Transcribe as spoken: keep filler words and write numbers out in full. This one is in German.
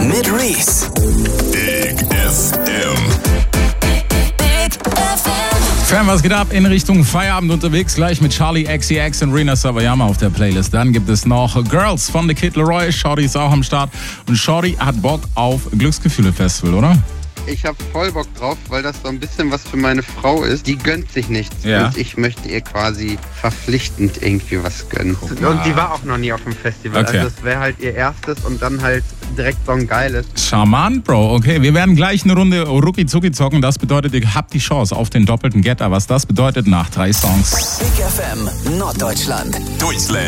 mit Reese. Big F M. Big F M. Fam, was geht ab? In Richtung Feierabend unterwegs, gleich mit Charlie X C X und Rina Sawayama auf der Playlist. Dann gibt es noch Girls von The Kid Laroi. Shorty ist auch am Start. Und Shorty hat Bock auf Glücksgefühle-Festival, oder? Ich habe voll Bock drauf, weil das so ein bisschen was für meine Frau ist. Die gönnt sich nichts. Ja. Und ich möchte ihr quasi verpflichtend irgendwie was gönnen. Ja. Und die war auch noch nie auf dem Festival. Okay. Also es wäre halt ihr erstes und dann halt direkt so ein geiles. Charmant, Bro. Okay, wir werden gleich eine Runde Rucki-Zucki zocken. Das bedeutet, ihr habt die Chance auf den doppelten Getter. Was das bedeutet nach drei Songs. Big F M Norddeutschland. Deutschland.